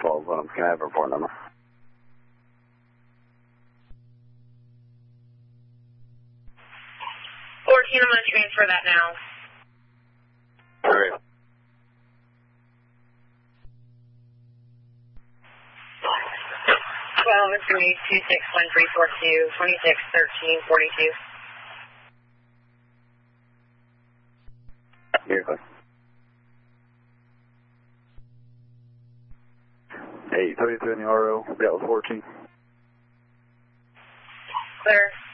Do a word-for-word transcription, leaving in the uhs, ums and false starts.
twelve. Um, can I have a report number? fourteen, I'm going to transfer that now. All right. twelve, it's going to be two six one three four two, twenty-six thirteen forty-two. You're clear. eight thirty-two in the R O, that was fourteen. Clear.